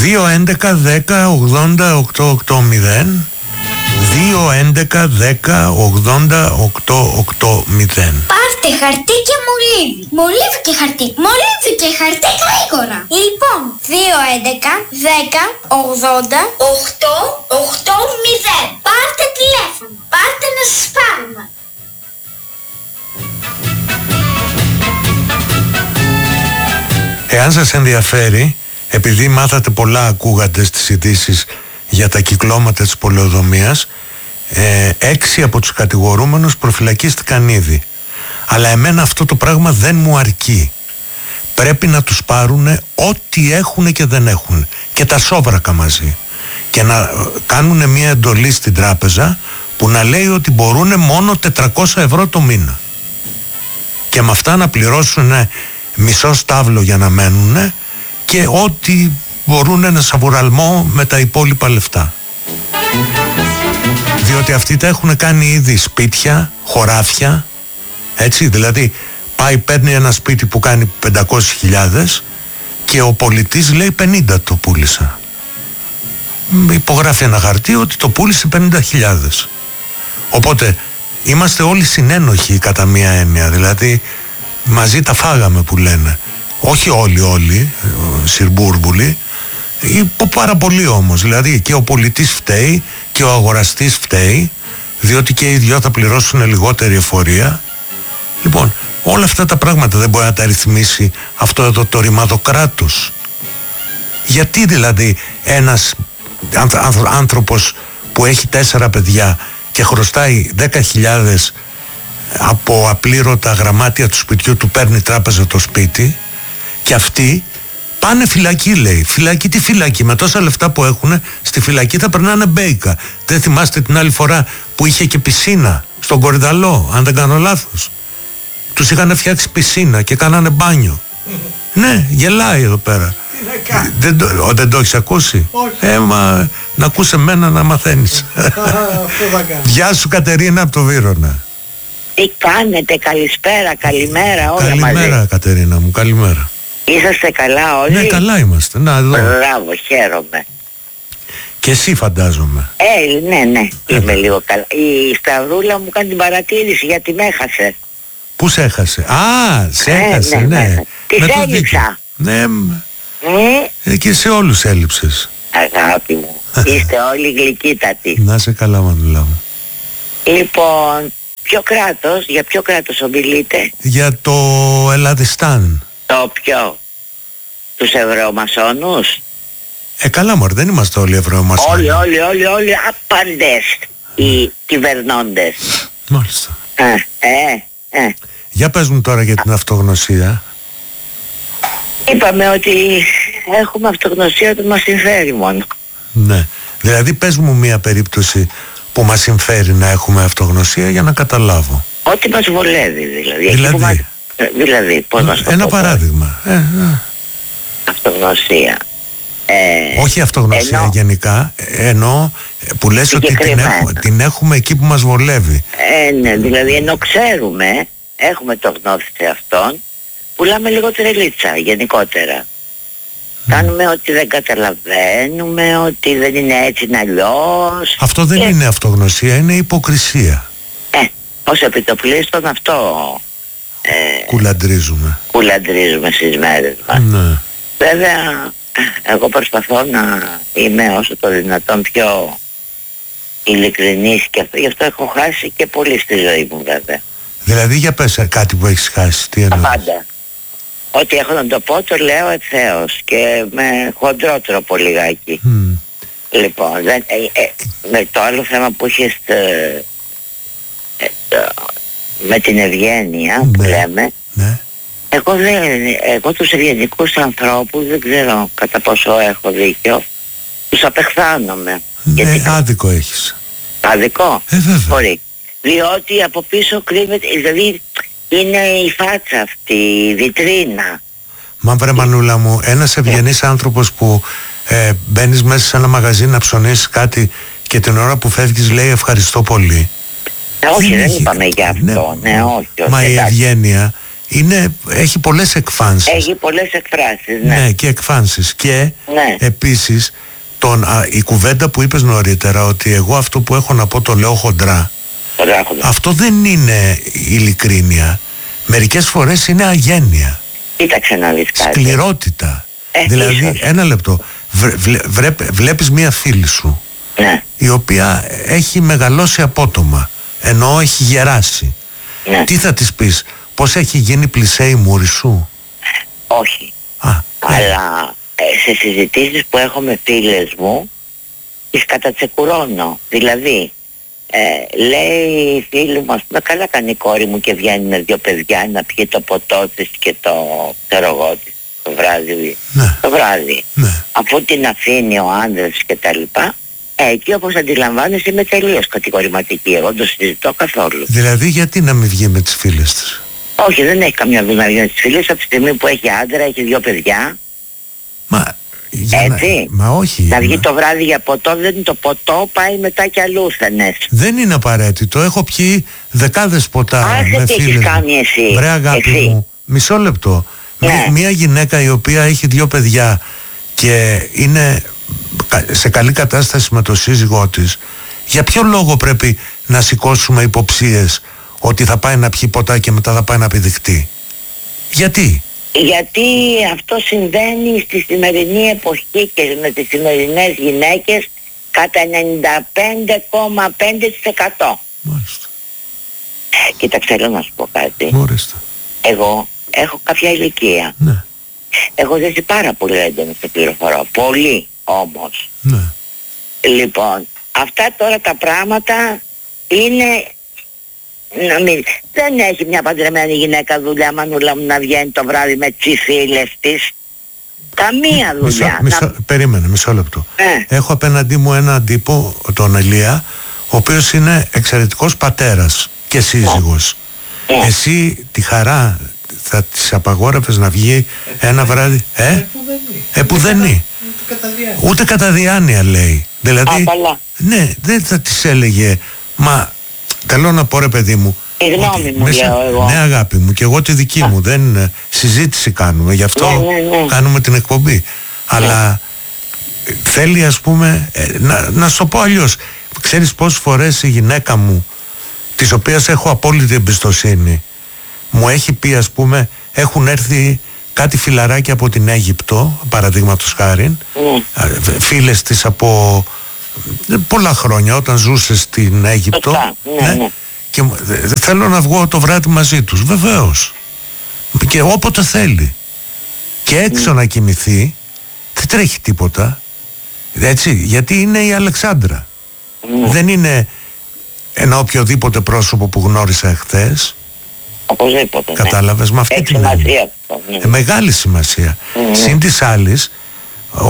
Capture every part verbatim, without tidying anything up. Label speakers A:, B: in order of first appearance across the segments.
A: δύο έντεκα δέκα ογδόντα οκτώ ογδόντα δύο έντεκα δέκα ογδόντα οκτώ ογδόντα.
B: Πάρτε χαρτί και μολύβι. Μολύβι και χαρτί. Μολύβι και χαρτί γρήγορα. Λοιπόν, δύο έντεκα δέκα ογδόντα οκτώ ογδόντα. Πάρτε τηλέφωνο. Πάρτε να σας πάρουμε.
A: Εάν σας ενδιαφέρει, επειδή μάθατε πολλά, ακούγατε στις ειδήσεις για τα κυκλώματα της πολεοδομίας, ε, έξι από τους κατηγορούμενους προφυλακίστηκαν ήδη. Αλλά εμένα αυτό το πράγμα δεν μου αρκεί. Πρέπει να τους πάρουνε ό,τι έχουν και δεν έχουν, και τα σόβρακα μαζί, και να κάνουν μια εντολή στην τράπεζα που να λέει ότι μπορούν μόνο τετρακόσια ευρώ το μήνα, και με αυτά να πληρώσουν μισό στάβλο για να μένουν, και ό,τι μπορούν ένα σαβουραλμό με τα υπόλοιπα λεφτά. Διότι αυτοί τα έχουν κάνει ήδη σπίτια, χωράφια, έτσι, δηλαδή πάει, παίρνει ένα σπίτι που κάνει πεντακόσιες χιλιάδες και ο πολιτής λέει πενήντα το πούλησα. Υπογράφει ένα χαρτί ότι το πούλησε πενήντα χιλιάδες. Οπότε είμαστε όλοι συνένοχοι κατά μία έννοια, δηλαδή μαζί τα φάγαμε που λένε. Όχι όλοι όλοι, συρμπούρμπουλοι, πάρα πολύ όμως. Δηλαδή και ο πολιτής φταίει και ο αγοραστής φταίει, διότι και οι δυο θα πληρώσουν λιγότερη εφορία. Λοιπόν, όλα αυτά τα πράγματα δεν μπορεί να τα ρυθμίσει αυτό εδώ το ρημάδο κράτος. Γιατί δηλαδή ένας άνθρωπος που έχει τέσσερα παιδιά και χρωστάει δέκα χιλιάδες από απλήρωτα γραμμάτια του σπιτιού του, παίρνει τράπεζα το σπίτι, και αυτοί πάνε φυλακή, λέει. Φυλακή, τι φυλακή? Με τόσα λεφτά που έχουν, στη φυλακή θα περνάνε μπέικα. Δεν θυμάστε την άλλη φορά που είχε και πισίνα στον Κορυδαλό, αν δεν κάνω λάθος? Τους είχαν φτιάξει πισίνα και κάνανε μπάνιο. Ναι, γελάει εδώ πέρα. Δεν το, ο, δεν το έχεις ακούσει? Ε, μα να ακούς εμένα να μαθαίνεις. Γεια σου Κατερίνα από το Βύρωνα.
C: Τι κάνετε? Καλησπέρα, καλημέρα, όλα
A: καλημέρα, μαζί. Καλημέρα Κατερίνα μου, καλημέρα.
C: Είσαστε καλά όλοι?
A: Ναι, καλά είμαστε. Να, εδώ.
C: Μπράβο, χαίρομαι.
A: Και εσύ φαντάζομαι?
C: Ε, ναι, ναι, είμαι ε, λίγο καλά. Η Σταυρούλα μου κάνει την παρατήρηση γιατί με έχασε.
A: Πού σε έχασε? Α, σε έχασε, ε, ναι. ναι. ναι.
C: Της έλειψα.
A: Ναι,
C: ε?
A: ε, και σε όλους έλειψες.
C: Αγάπη μου, είστε όλοι γλυκύτατοι.
A: Να σε καλά, μανουλά μου.
C: Λοιπόν, ποιο κράτος, για ποιο κράτος ομιλείτε?
A: Για το Ελλαδιστάν.
C: Το ποιο? Τους ευρωμασόνους?
A: Ε, καλά μωρέ, δεν είμαστε όλοι ευρωμασόνοι.
C: Όλοι, όλοι, όλοι, όλοι άπαντες οι κυβερνώντες.
A: Μάλιστα.
C: Ε, ε, ε.
A: Για πες μου τώρα για την αυτογνωσία.
C: Είπαμε ότι έχουμε αυτογνωσία που μας συμφέρει μόνο.
A: Ναι, δηλαδή πες μου μία περίπτωση που μας συμφέρει να έχουμε αυτογνωσία για να καταλάβω.
C: Ό,τι μας βολεύει δηλαδή.
A: Δηλαδή,
C: μας... δηλαδή πώς μας το
A: ένα
C: πω,
A: παράδειγμα. Ε, ε.
C: Αυτογνωσία. Ε,
A: Όχι αυτογνωσία ενώ, γενικά, ενώ που λες ότι την έχουμε, την έχουμε εκεί που μας βολεύει.
C: Ε, ναι, δηλαδή ενώ ξέρουμε, έχουμε το γνώθι σε αυτόν, πουλάμε λίγο τρελίτσα γενικότερα. Mm. Κάνουμε ότι δεν καταλαβαίνουμε, ότι δεν είναι έτσι, είναι αλλιώς.
A: Αυτό δεν και... είναι αυτογνωσία, είναι υποκρισία.
C: Ε, ως επιτοπλίστων αυτό ε,
A: κουλαντρίζουμε.
C: Κουλαντρίζουμε στις μέρες μας.
A: Ναι.
C: Βέβαια, εγώ προσπαθώ να είμαι όσο το δυνατόν πιο ειλικρινής και αυτό, γι' αυτό έχω χάσει και πολύ στη ζωή μου βέβαια.
A: Δηλαδή για πες κάτι που έχεις χάσει, τι εννοείς?
C: Πάντα. Ό,τι έχω να το πω το λέω ευθέως και με χοντρό τρόπο λιγάκι. Mm. Λοιπόν, δεν, ε, ε, με το άλλο θέμα που είχες ε, ε, με την ευγένεια που ναι, λέμε, ναι. Εγώ, δεν, εγώ τους ευγενικούς ανθρώπους δεν ξέρω κατά πόσο έχω δίκιο, τους απεχθάνομαι.
A: Ναι, γιατί... άδικο έχεις.
C: Άδικο?
A: Ε, βέβαια.
C: Μπορεί. Διότι από πίσω κρύβεται, δηλαδή είναι η φάτσα αυτή, η βιτρίνα.
A: Μα βρε Μανούλα μου, ένας ευγενής yeah. άνθρωπος που ε, μπαίνεις μέσα σε ένα μαγαζί να ψωνίσεις κάτι και την ώρα που φεύγεις λέει ευχαριστώ πολύ.
C: Ε, όχι, δεν, δεν είπαμε γι' αυτό. Ναι, ναι όχι, όχι,
A: μα η ευγένεια είναι, έχει πολλές εκφάνσεις.
C: Έχει πολλές εκφράσεις, ναι.
A: Ναι, και εκφάνσεις. Και
C: ναι.
A: επίσης τον, α, η κουβέντα που είπες νωρίτερα, ότι εγώ αυτό που έχω να πω το λέω χοντρά.
C: Ράχοντα.
A: Αυτό δεν είναι ειλικρίνεια. Μερικές φορές είναι αγένεια.
C: Κοίταξε να δεις κάτι.
A: Σκληρότητα.
C: Ε,
A: δηλαδή,
C: ίσως.
A: ένα λεπτό. Βρε, βλέ, βρέ, βλέπεις μία φίλη σου,
C: ναι.
A: η οποία έχει μεγαλώσει απότομα, ενώ έχει γεράσει.
C: Ναι.
A: Τι θα της πεις? Πως έχει γίνει πλισέ η μούρη σου?
C: Όχι.
A: Α,
C: αλλά ε, σε συζητήσεις που έχω με φίλες μου τις κατατσεκουρώνω. Δηλαδή ε, λέει η φίλη μου, ας πούμε, καλά κάνει η κόρη μου και βγαίνει με δύο παιδιά να πιει το ποτό της και το τερογό της το βράδυ,
A: ναι.
C: το βράδυ.
A: Ναι.
C: Αφού την αφήνει ο άντρας και τα λοιπά, εκεί όπως αντιλαμβάνεσαι είμαι τελείως κατηγορηματική. Εγώ δεν το συζητώ καθόλου.
A: Δηλαδή γιατί να μην βγει με τις φίλες της?
C: Όχι, δεν έχει καμιά δουλειά να βγει με τις φίλες από τη στιγμή που έχει άντρα, έχει δύο παιδιά.
A: Μα, για
C: έτσι.
A: Να, μα όχι.
C: Να βγει
A: μα...
C: το βράδυ για ποτό, δεν το ποτό πάει μετά κι αλλούθενες.
A: Δεν είναι απαραίτητο. Έχω πιει δεκάδες ποτά.
C: Άσε
A: με
C: τι έχεις
A: φίλες
C: κάνει
A: μου.
C: εσύ.
A: Βρε αγάπη
C: εσύ.
A: μου, μισό λεπτό.
C: Ναι.
A: Μία, μία γυναίκα η οποία έχει δύο παιδιά και είναι σε καλή κατάσταση με το σύζυγό της, για ποιο λόγο πρέπει να σηκώσουμε υποψίες ότι θα πάει να πιει ποτά και μετά θα πάει να πηδηχτεί? Γιατί?
C: Γιατί αυτό συμβαίνει στη σημερινή εποχή και με τις σημερινές γυναίκες κατά ενενήντα πέντε κόμμα πέντε τοις εκατό.
A: Μάλιστα.
C: Κοίταξε, θέλω να σου πω κάτι.
A: Μάλιστα.
C: Εγώ έχω κάποια ηλικία.
A: Ναι.
C: Έχω ζήσει πάρα πολύ έντονα σε πληροφορώ. Πολύ όμως.
A: Ναι.
C: Λοιπόν, αυτά τώρα τα πράγματα είναι... Να μην... Δεν έχει μια παντρεμένη γυναίκα δουλειά, Μανούλα μου, να βγαίνει το βράδυ με τις φίλες της. Καμία δουλειά.
A: Μισό,
C: να...
A: μισό, περίμενε, μισό λεπτό.
C: Ε.
A: Έχω απέναντί μου έναν τύπο, τον Ελία, ο οποίος είναι εξαιρετικός πατέρας και σύζυγος.
C: Ε.
A: Εσύ τη χαρά θα της απαγόρευες να βγει ένα βράδυ? Ε, ε πουδενή. Ούτε κατά διάνοια, λέει. Δηλαδή,
C: Α, καλά.
A: ναι, δεν θα της έλεγε, μα θέλω να πω, ρε παιδί μου,
C: Η γνώμη μου, λέω εγώ.
A: ναι, αγάπη μου, και εγώ τη δική μου, δεν ε, συζήτηση κάνουμε, γι' αυτό
C: Ναι, ναι, ναι.
A: κάνουμε την εκπομπή. Ναι. Αλλά ε, θέλει, ας πούμε, ε, να, να σου το πω αλλιώς. Ξέρεις πόσες φορές η γυναίκα μου, της οποίας έχω απόλυτη εμπιστοσύνη, μου έχει πει, ας πούμε, έχουν έρθει κάτι φιλαράκια από την Αίγυπτο, παραδείγματος χάριν, mm. φίλες της από πολλά χρόνια, όταν ζούσε στην Αίγυπτο.
C: Ναι, ναι, ναι.
A: Και θέλω να βγω το βράδυ μαζί τους, βεβαίως, και όποτε θέλει, και έξω mm. να κοιμηθεί, δεν τρέχει τίποτα, έτσι, γιατί είναι η Αλεξάνδρα. Mm. Δεν είναι ένα οποιοδήποτε πρόσωπο που γνώρισα εχθές.
C: Οπωσδήποτε.
A: Κατάλαβες,
C: ναι.
A: με αυτή
C: Έχει
A: την
C: σημασία. Ναι.
A: ε, μεγάλη σημασία. Mm. Συν της άλλης, ο,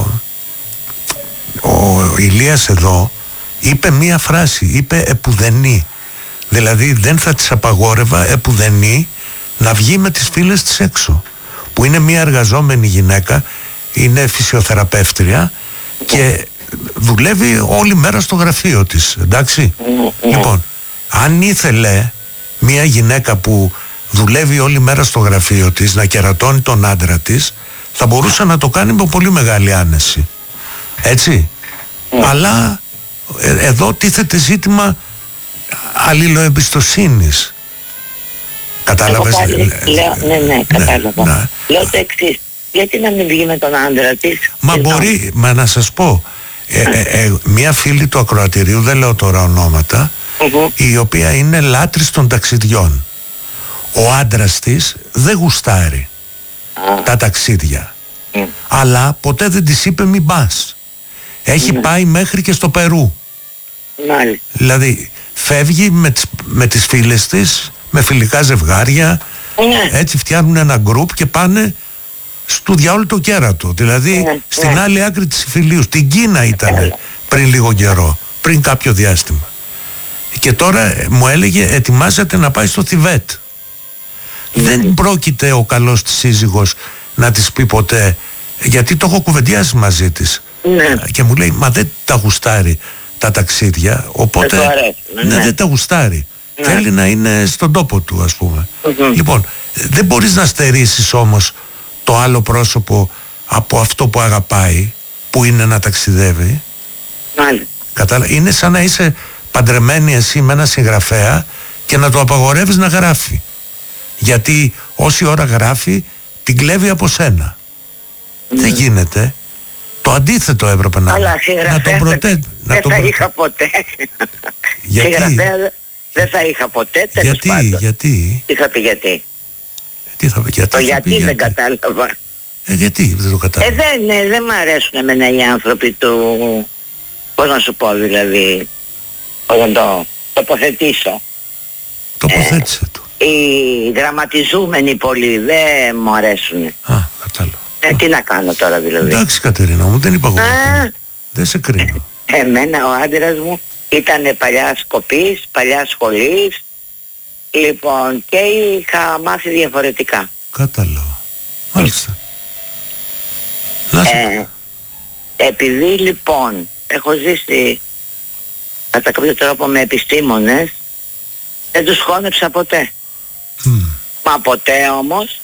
A: ο Ηλίας εδώ είπε μία φράση, είπε επουδενή. Δηλαδή δεν θα της απαγόρευα επουδενή να βγει με τις φίλες της έξω. Που είναι μία εργαζόμενη γυναίκα, είναι φυσιοθεραπεύτρια και δουλεύει όλη μέρα στο γραφείο της, εντάξει. Mm. Λοιπόν, αν ήθελε μία γυναίκα που δουλεύει όλη μέρα στο γραφείο της να κερατώνει τον άντρα της, θα μπορούσε να το κάνει με πολύ μεγάλη άνεση, έτσι. Mm. Αλλά ε, εδώ τίθεται ζήτημα αλληλοεμπιστοσύνης. Κατάλαβες?
C: Πάλι, λέω, ναι, ναι, κατάλαβα.
A: Ναι, ναι.
C: Λέω το εξής, γιατί να μην βγει με τον άντρα της?
A: Μα μπορεί, μα να σας πω, ε, ε, ε, μία φίλη του ακροατηρίου, δεν λέω τώρα ονόματα, mm-hmm. η οποία είναι λάτρης των ταξιδιών. Ο άντρας της δεν γουστάρει ah. τα ταξίδια, mm. αλλά ποτέ δεν της είπε μην πας. Έχει mm. πάει μέχρι και στο Περού.
C: Mm.
A: Δηλαδή φεύγει με τις, με τις φίλες της, με φιλικά ζευγάρια, mm. έτσι φτιάχνουν ένα γκρουπ και πάνε στο διάολο το κέρατο. Δηλαδή mm. στην mm. άλλη άκρη της Ιφιλίου. Στην Κίνα ήταν mm. πριν λίγο καιρό, πριν κάποιο διάστημα. Και τώρα μου έλεγε ετοιμάζεται να πάει στο Θιβέτ. Mm. Δεν πρόκειται ο καλός της σύζυγος να της πει ποτέ, γιατί το έχω κουβεντιάσει μαζί της. Mm. Και μου λέει, μα δεν τα γουστάρει τα ταξίδια, οπότε
C: αρέσει,
A: ναι,
C: ναι.
A: δεν τα γουστάρει.
C: Ναι.
A: Θέλει να είναι στον τόπο του, ας πούμε.
C: Mm-hmm.
A: Λοιπόν, δεν μπορείς να στερήσεις όμως το άλλο πρόσωπο από αυτό που αγαπάει, που είναι να ταξιδεύει.
C: Μάλιστα.
A: Κατάλα... Είναι σαν να είσαι παντρεμένη εσύ με ένα συγγραφέα και να το απαγορεύεις να γράφει. Γιατί όση ώρα γράφει την κλέβει από σένα. Mm. Δεν γίνεται. Το αντίθετο έπρεπε να
C: είναι. Αλλά
A: να τον προτε...
C: δεν θα είχα ποτέ.
A: Γιατί?
C: Συγγραφέα δεν θα είχα ποτέ, τέλος
A: γιατί,
C: πάντων.
A: γιατί.
C: Τι θα πει γιατί.
A: Τι θα πει, γιατί,
C: το
A: θα
C: γιατί
A: πει,
C: δεν
A: γιατί.
C: κατάλαβα.
A: Ε, γιατί δεν το κατάλαβα.
C: Ε, δεν, ναι, δεν μ' αρέσουν εμένα οι άνθρωποι του, πώς να σου πω δηλαδή, πώς να το τοποθετήσω.
A: Τοποθέτησε ε, το.
C: Οι γραμματιζούμενοι πολύ δεν μου αρέσουν.
A: Α, κατάλαβα.
C: Ε, τι να κάνω τώρα δηλαδή.
A: Εντάξει Κατερίνα μου, δεν είπα εγώ. Δεν σε κρίνω.
C: Εμένα ο άντρας μου ήταν παλιά σκοπής, παλιά σχολής, λοιπόν, και είχα μάθει διαφορετικά.
A: Κατάλαβα. Μάλιστα.
C: Ε, επειδή λοιπόν έχω ζήσει κατά κάποιο τρόπο με επιστήμονες, δεν τους χώνεψα ποτέ.
A: Mm.
C: Μα ποτέ όμως.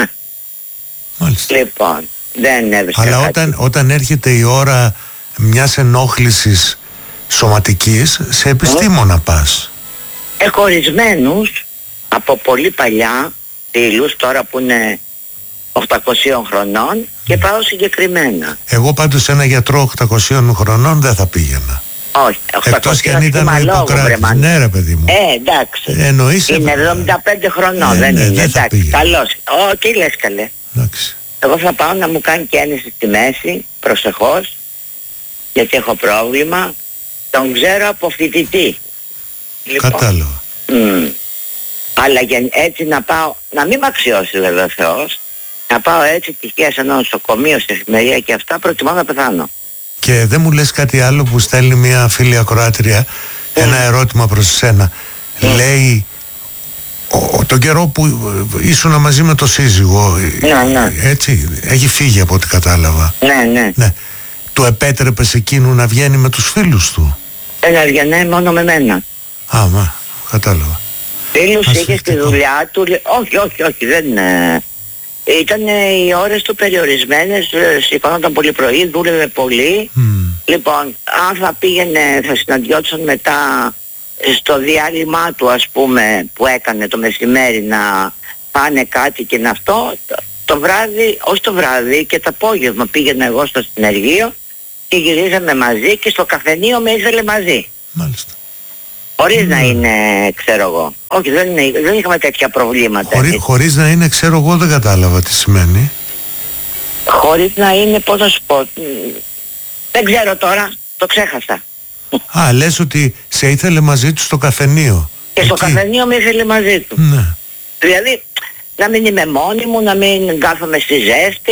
A: Μάλιστα.
C: Λοιπόν, δεν έβρισκα.
A: Αλλά
C: κάτι.
A: Όταν, όταν έρχεται η ώρα μιας ενόχλησης σωματικής, σε επιστήμονα mm. πας.
C: Έχω ορισμένους από πολύ παλιά φίλους, τώρα που είναι οκτακοσίων χρονών, και πάω συγκεκριμένα.
A: Εγώ πάντως σε ένα γιατρό οκτακοσίων χρονών δεν θα πήγαινα.
C: Όχι,
A: εκτός και αν ήταν ο Ιπποκράτης. Ναι ρε παιδί μου.
C: Ε, εντάξει.
A: Εννοείς,
C: είναι εβδομήντα πέντε χρονών,
A: ε,
C: δεν
A: ναι,
C: είναι.
A: δεν
C: εντάξει, καλώς. Ω, τι λες καλέ.
A: Εντάξει.
C: Εγώ θα πάω να μου κάνει καίνηση στη μέση, προσεχώς, γιατί έχω πρόβλημα. Τον ξέρω από φοιτητή. Λοιπόν,
A: κατάλαβα.
C: Mm, αλλά για, έτσι να πάω, να μην μ' αξιώσει βέβαια ο Θεός, να πάω έτσι τυχαία σε ένα νοσοκομείο, σε εφημερία και αυτά, προτιμώ να πεθάνω.
A: Και δεν μου λες κάτι άλλο που στέλνει μια φίλη ακροάτρια, mm. ένα ερώτημα προς εσένα. Mm. Λέει, ο, τον καιρό που ήσουν μαζί με το σύζυγο,
C: ναι, ναι.
A: έτσι, έχει φύγει από ό,τι κατάλαβα.
C: Ναι, ναι.
A: ναι. Του επέτρεπες εκείνου να βγαίνει με τους φίλους του?
C: Ε, να βγαίνει μόνο με μένα.
A: Α, μα, κατάλαβα.
C: Φίλους είχε στη δουλειά του, όχι, όχι, όχι, δεν είναι. Ήταν οι ώρες του περιορισμένες, σηκώνονταν πολύ πρωί, δούλευε πολύ. Mm. Λοιπόν, αν θα πήγαινε, θα συναντιόντουσαν μετά στο διάλειμμα του, ας πούμε, που έκανε το μεσημέρι, να πάνε κάτι και να αυτό, το, το βράδυ, όχι το βράδυ, και το απόγευμα πήγαινα εγώ στο συνεργείο και γυρίζαμε μαζί και στο καφενείο με ήθελε μαζί.
A: Μάλιστα.
C: Χωρίς mm. να είναι, ξέρω εγώ. Όχι, δεν, είναι, δεν είχαμε τέτοια προβλήματα.
A: Χωρί, χωρίς να είναι, ξέρω εγώ, δεν κατάλαβα τι σημαίνει.
C: Χωρίς να είναι, πώς να σου πω, δεν ξέρω τώρα, το ξέχασα.
A: Α, λες ότι σε ήθελε μαζί του στο καφενείο.
C: Και στο Εκεί. καφενείο με ήθελε μαζί του.
A: Ναι.
C: Δηλαδή, να μην είμαι μόνη μου, να μην κάθομαι στη ζέστη.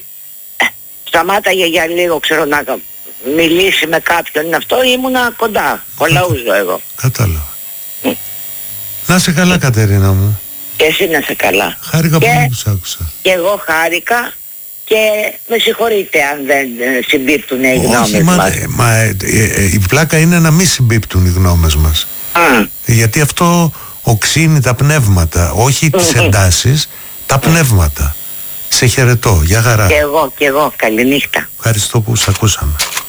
C: Σταμάταγε για λίγο, ξέρω, να μιλήσει με κάποιον, είναι αυτό, ήμουνα κοντά, κολαούζω εγώ.
A: Κατάλαβα. Mm. Να είσαι καλά, mm. Κατερίνα μου.
C: Και εσύ να είσαι καλά.
A: Χάρηκα πολύ που σ' άκουσα.
C: Και εγώ χάρηκα και με συγχωρείτε αν δεν συμπίπτουν οι γνώμες
A: μα,
C: μας.
A: Μα ε, ε, η πλάκα είναι να μην συμπίπτουν οι γνώμες μας.
C: Mm.
A: Γιατί αυτό οξύνει τα πνεύματα, όχι τις mm-hmm. εντάσεις, τα πνεύματα. Σε χαιρετώ, για χαρά.
C: Και εγώ, και εγώ, καληνύχτα.
A: Ευχαριστώ που σ' ακούσαμε.